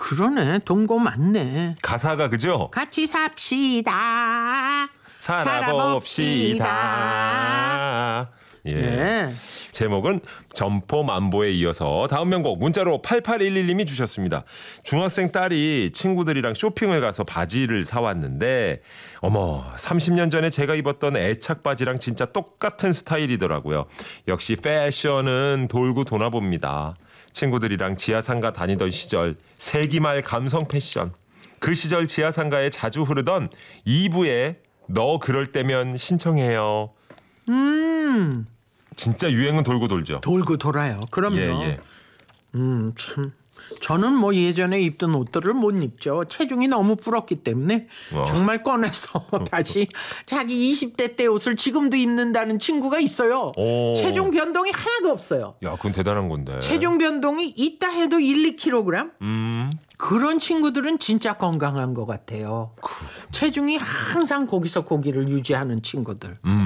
그러네. 동거 맞네. 가사가 그죠? 같이 삽시다. 살아봅시다. 예. 네. 제목은 점포만보에 이어서 다음 명곡 문자로 8811님이 주셨습니다. 중학생 딸이 친구들이랑 쇼핑을 가서 바지를 사왔는데 어머 30년 전에 제가 입었던 애착 바지랑 진짜 똑같은 스타일이더라고요. 역시 패션은 돌고 도나 봅니다. 친구들이랑 지하상가 다니던 시절 세기말 감성 패션. 그 시절 지하상가에 자주 흐르던 2부에 너 그럴 때면 신청해요. 진짜 유행은 돌고 돌죠. 돌고 돌아요. 그럼요. 예. 참. 저는 뭐 예전에 입던 옷들을 못 입죠. 체중이 너무 불었기 때문에 정말 꺼내서 다시 자기 20대 때 옷을 지금도 입는다는 친구가 있어요. 오. 체중 변동이 하나도 없어요. 야, 그건 대단한 건데. 체중 변동이 있다 해도 1, 2kg? 그런 친구들은 진짜 건강한 것 같아요. 체중이 항상 거기서 거기를 유지하는 친구들.